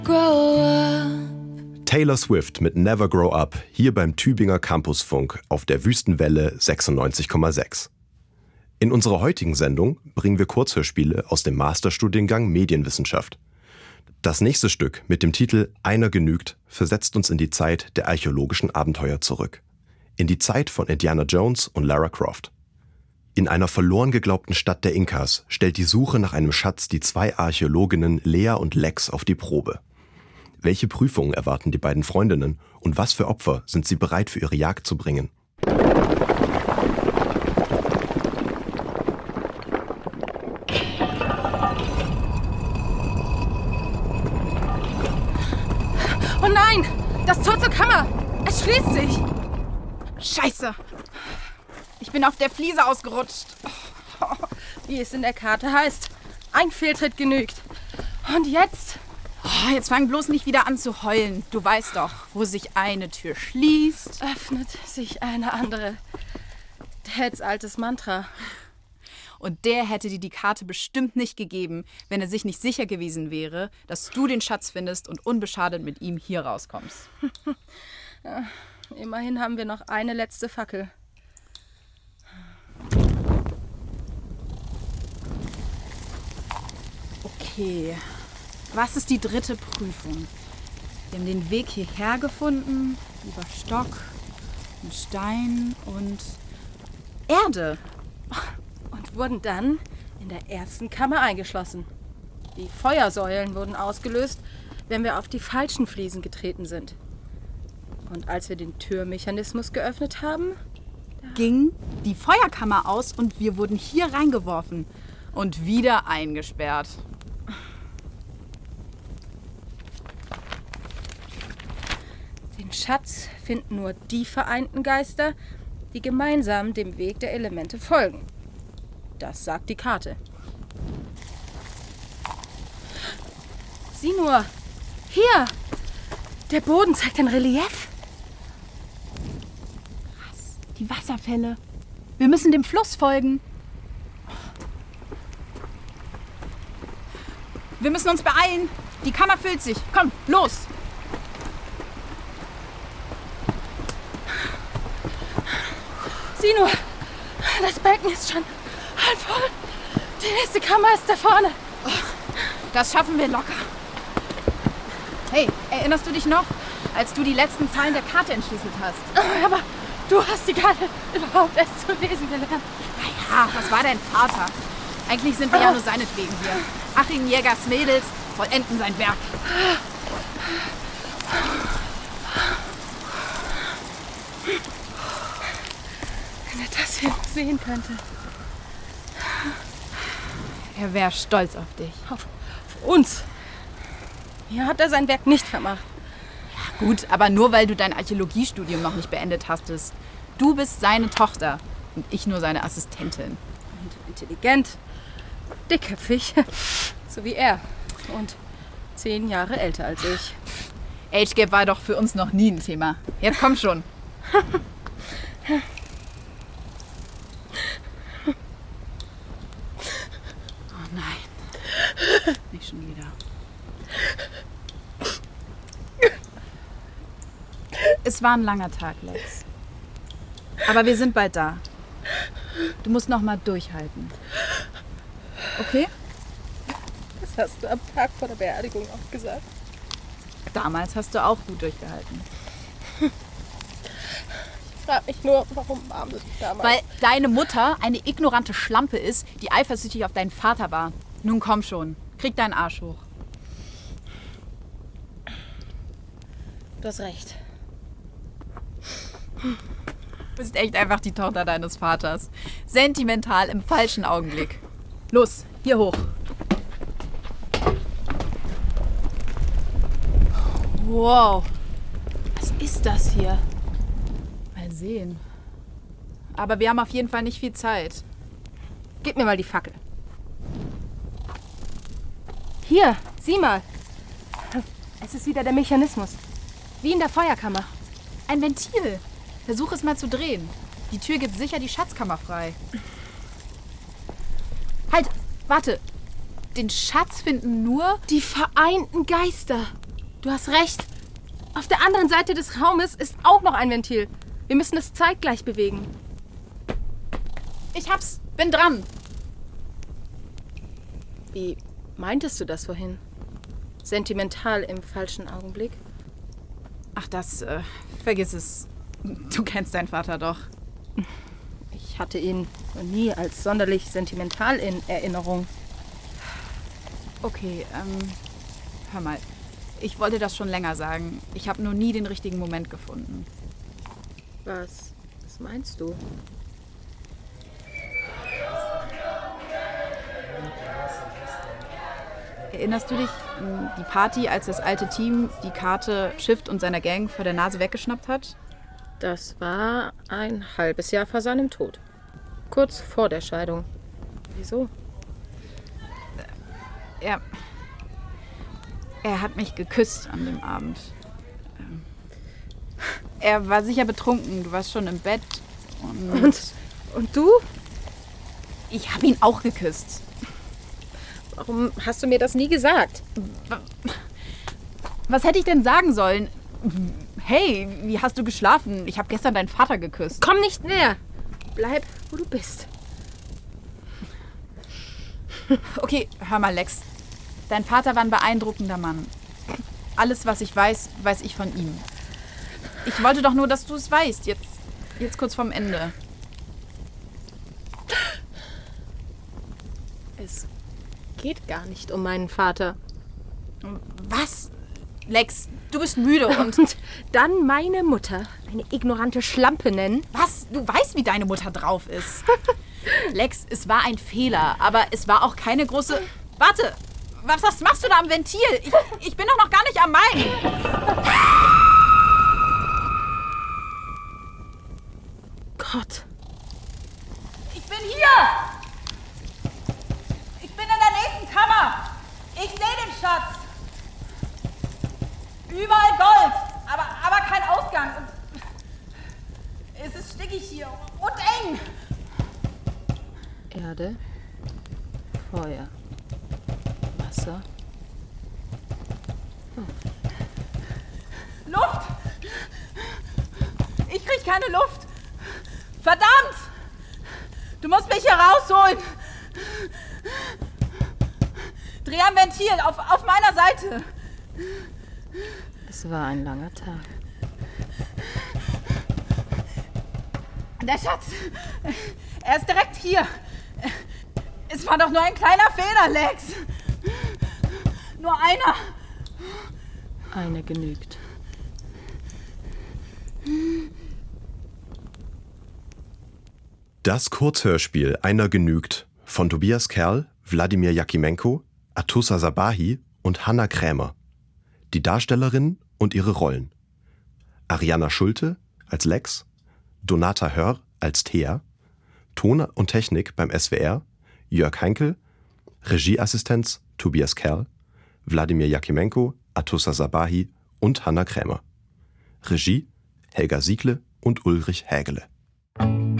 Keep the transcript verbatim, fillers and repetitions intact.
Grow up. Taylor Swift mit Never Grow Up, hier beim Tübinger Campusfunk auf der Wüstenwelle sechsundneunzig Komma sechs. In unserer heutigen Sendung bringen wir Kurzhörspiele aus dem Masterstudiengang Medienwissenschaft. Das nächste Stück mit dem Titel Einer genügt versetzt uns in die Zeit der archäologischen Abenteuer zurück. In die Zeit von Indiana Jones und Lara Croft. In einer verloren geglaubten Stadt der Inkas stellt die Suche nach einem Schatz die zwei Archäologinnen Lea und Lex auf die Probe. Welche Prüfungen erwarten die beiden Freundinnen und was für Opfer sind sie bereit für ihre Jagd zu bringen? Oh nein! Das Tor zur Kammer! Es schließt sich! Scheiße! Ich bin auf der Fliese ausgerutscht. Oh, wie es in der Karte heißt. Ein Fehltritt genügt. Und jetzt? Oh, jetzt fang bloß nicht wieder an zu heulen. Du weißt doch, wo sich eine Tür schließt, öffnet sich eine andere. Dads altes Mantra. Und der hätte dir die Karte bestimmt nicht gegeben, wenn er sich nicht sicher gewesen wäre, dass du den Schatz findest und unbeschadet mit ihm hier rauskommst. Ja, immerhin haben wir noch eine letzte Fackel. Okay, was ist die dritte Prüfung? Wir haben den Weg hierher gefunden, über Stock und Stein und Erde. Und wurden dann in der ersten Kammer eingeschlossen. Die Feuersäulen wurden ausgelöst, wenn wir auf die falschen Fliesen getreten sind. Und als wir den Türmechanismus geöffnet haben, ging die Feuerkammer aus und wir wurden hier reingeworfen und wieder eingesperrt. Den Schatz finden nur die vereinten Geister, die gemeinsam dem Weg der Elemente folgen. Das sagt die Karte. Sieh nur, hier, der Boden zeigt ein Relief. Krass, die Wasserfälle. Wir müssen dem Fluss folgen. Wir müssen uns beeilen. Die Kammer füllt sich. Komm, los. Sieh nur, das Becken ist schon halb voll. Die nächste Kammer ist da vorne. Das schaffen wir locker. Hey, erinnerst du dich noch, als du die letzten Zeilen der Karte entschlüsselt hast? Aber du hast die Karte überhaupt erst zu lesen gelernt. Naja, was war dein Vater? Eigentlich sind wir ja nur seinetwegen hier. Achim Jägers Mädels vollenden sein Werk. Wenn er das hier sehen könnte. Er wäre stolz auf dich. Auf, auf uns. Hier hat er sein Werk nicht vermacht. Ja, gut, aber nur weil du dein Archäologiestudium noch nicht beendet hastest. Du bist seine Tochter und ich nur seine Assistentin. Und intelligent, dickköpfig, so wie er. Und zehn Jahre älter als ich. Age-Gap war doch für uns noch nie ein Thema. Jetzt komm schon. Oh nein. Nicht schon wieder. Es war ein langer Tag, Lex. Aber wir sind bald da. Du musst noch mal durchhalten. Okay? Das hast du am Tag vor der Beerdigung auch gesagt. Damals hast du auch gut durchgehalten. Ich frage mich nur, warum Mom das damals... Weil deine Mutter eine ignorante Schlampe ist, die eifersüchtig auf deinen Vater war. Nun komm schon, krieg deinen Arsch hoch. Du hast recht. Du bist echt einfach die Tochter deines Vaters. Sentimental im falschen Augenblick. Los, hier hoch. Wow, was ist das hier? Mal sehen. Aber wir haben auf jeden Fall nicht viel Zeit. Gib mir mal die Fackel. Hier, sieh mal. Es ist wieder der Mechanismus. Wie in der Feuerkammer. Ein Ventil. Versuch es mal zu drehen. Die Tür gibt sicher die Schatzkammer frei. Halt, warte. Den Schatz finden nur die vereinten Geister. Du hast recht. Auf der anderen Seite des Raumes ist auch noch ein Ventil. Wir müssen es zeitgleich bewegen. Ich hab's. Bin dran. Wie meintest du das vorhin? Sentimental im falschen Augenblick? Ach, das, äh, vergiss es. Du kennst deinen Vater doch. Ich hatte ihn nie als sonderlich sentimental in Erinnerung. Okay, ähm, hör mal. Ich wollte das schon länger sagen. Ich habe nur nie den richtigen Moment gefunden. Was? Was meinst du? Erinnerst du dich an die Party, als das alte Team die Karte Shift und seiner Gang vor der Nase weggeschnappt hat? Das war ein halbes Jahr vor seinem Tod. Kurz vor der Scheidung. Wieso? Er, er hat mich geküsst an dem Abend. Er war sicher betrunken. Du warst schon im Bett. Und, Und, und du? Ich habe ihn auch geküsst. Warum hast du mir das nie gesagt? Was hätte ich denn sagen sollen? Hey, wie hast du geschlafen? Ich habe gestern deinen Vater geküsst. Komm nicht näher. Bleib, wo du bist. Okay, hör mal, Lex. Dein Vater war ein beeindruckender Mann. Alles, was ich weiß, weiß ich von ihm. Ich wollte doch nur, dass du es weißt. Jetzt, jetzt kurz vorm Ende. Es geht gar nicht um meinen Vater. Was? Lex, du bist müde und... Und dann meine Mutter eine ignorante Schlampe nennen? Was? Du weißt, wie deine Mutter drauf ist. Lex, es war ein Fehler, aber es war auch keine große... Warte! Was, was machst du da am Ventil? Ich, ich bin doch noch gar nicht am Main. Gott. Ich bin hier! Ich bin in der nächsten Kammer! Ich sehe den Schatz! Überall Gold, aber, aber kein Ausgang. Und es ist stickig hier und eng. Erde, Feuer, Wasser. Luft! Ich krieg keine Luft. Verdammt! Du musst mich hier rausholen. Dreh am Ventil auf, auf meiner Seite. Es war ein langer Tag. Der Schatz, er ist direkt hier. Es war doch nur ein kleiner Fehler, Lex. Nur einer. Eine genügt. Das Kurzhörspiel Einer genügt von Tobias Kerl, Wladimir Jakimenko, Atussa Sabahi und Hannah Krämer. Die Darstellerinnen und ihre Rollen: Ariana Schulte als Lex, Donata Hör als Thea, Ton und Technik beim S W R Jörg Heinkel, Regieassistenz Tobias Kerl, Wladimir Jakimenko, Atussa Sabahi und Hannah Krämer. Regie Helga Siegle und Ulrich Hägele.